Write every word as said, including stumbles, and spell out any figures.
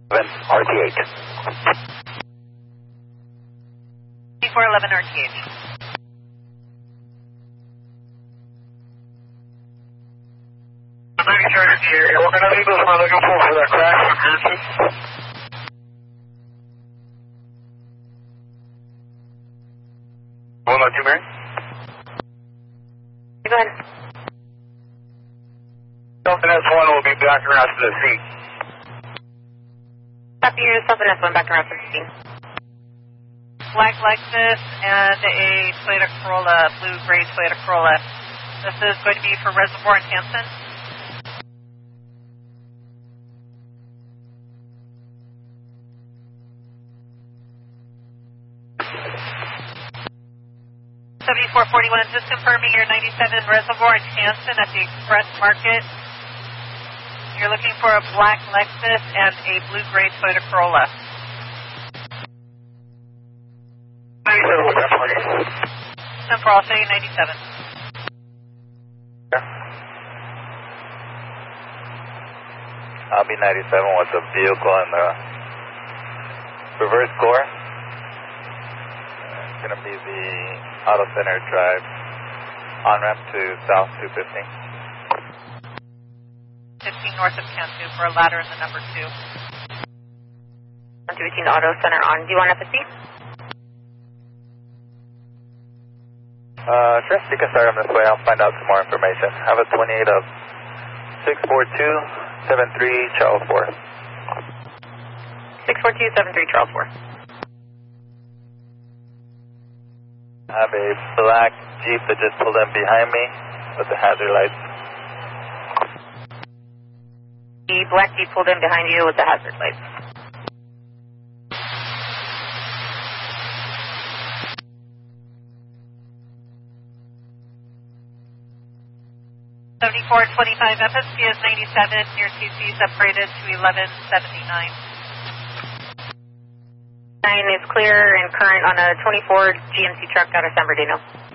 R T H. four eleven R T H. ninety charger here. We're going to leave this one looking for for that crash on Pearson. one oh two, Mary? Go ahead. Something S one will be back around to the seat. Copy your Southern S one back around fifteen. Black Lexus and a Toyota Corolla, blue gray Toyota Corolla. This is going to be for Reservoir and Hanson. seventy-four forty-one, just confirming your ninety-seven Reservoir and Hanson at the Express Market. You're looking for a black Lexus and a blue-gray Toyota Corolla. ninety-seven, what's that for you? Simple, I'll say ninety-seven. I'll be ninety-seven with the vehicle and the reverse core. It's going to be the Auto Center Drive on-ramp to South two fifty. fifteen north of Cantu for a ladder in the number two. one two eighteen Auto Center on. Do you want F S C? Uh, sure, you can start on this way. I'll find out some more information. Have a twenty-eight of six four two seven three Charles four. six four two seven three Charles four. I have a black Jeep that just pulled in behind me with the hazard lights. The black Jeep pulled in behind you with the hazard lights. seventy-four twenty-five F S P is ninety-seven. Your T C is upgraded to eleven seventy-nine. nine is clear and current on a twenty-four G M C truck out of San Bernardino.